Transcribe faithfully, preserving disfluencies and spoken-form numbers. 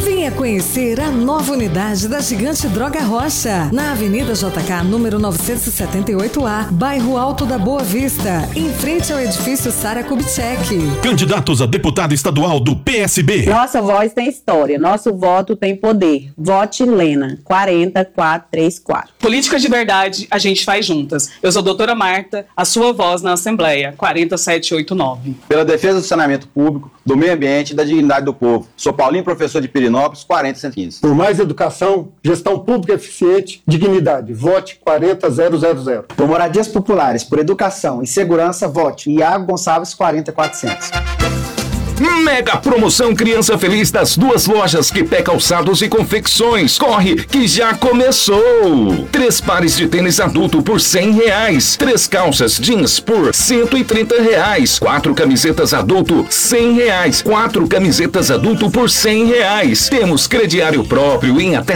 Venha conhecer a nova unidade da Gigante Droga Rocha, na Avenida J K, número novecentos e setenta e oito A, bairro Alto da Boa Vista, em frente ao edifício Sara Kubitschek. Candidatos a deputado estadual do P S B. Nossa voz tem história, nosso voto tem poder. Vote Lena, quarenta, quatrocentos e trinta e quatro. Políticas de verdade, a gente faz juntas. Eu sou a doutora Marta, a sua voz na Assembleia, quarenta, setecentos e oitenta e nove. Pela defesa do saneamento público, do meio ambiente e da dignidade do povo. Sou Paulinho, professor de Pirinópolis, quarenta, cento e quinze. Por mais educação, gestão pública eficiente, dignidade. Vote quarenta mil. Por moradias populares, por educação e segurança, vote Iago Gonçalves, quarenta, quatrocentos. Mega promoção Criança Feliz das duas lojas Quipé Calçados e Confecções. Corre que já começou! Três pares de tênis adulto por cem reais. Três calças jeans por cento e trinta reais. Quatro camisetas adulto, cem reais. Quatro camisetas adulto por cem reais. Temos crediário próprio em até